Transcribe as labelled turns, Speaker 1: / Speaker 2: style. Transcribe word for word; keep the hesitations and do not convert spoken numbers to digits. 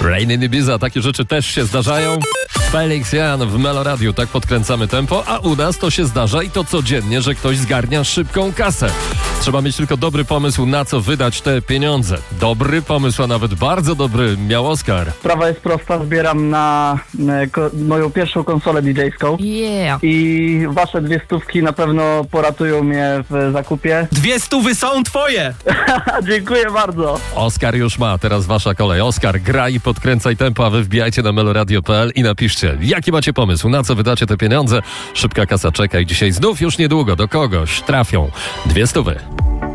Speaker 1: Rain in Ibiza, takie rzeczy też się zdarzają. Felix Jan w Melo Radio, tak podkręcamy tempo, a u nas to się zdarza i to codziennie, że ktoś zgarnia szybką kasę. Trzeba mieć tylko dobry pomysł, na co wydać te pieniądze. Dobry pomysł, a nawet bardzo dobry miał Oskar.
Speaker 2: Sprawa jest prosta, zbieram na e, ko- moją pierwszą konsolę didżejską
Speaker 3: Yeah.
Speaker 2: i wasze dwie stówki na pewno poratują mnie w zakupie.
Speaker 4: Dwie stówy są twoje!
Speaker 2: Dziękuję bardzo.
Speaker 1: Oskar już ma, teraz wasza kolej. Oskar, gra i podkręcaj tempo, a wy wbijajcie na meloradio kropka p l i napiszcie, jaki macie pomysł, na co wydacie te pieniądze. Szybka kasa czeka i dzisiaj znów już niedługo do kogoś trafią dwie stówy.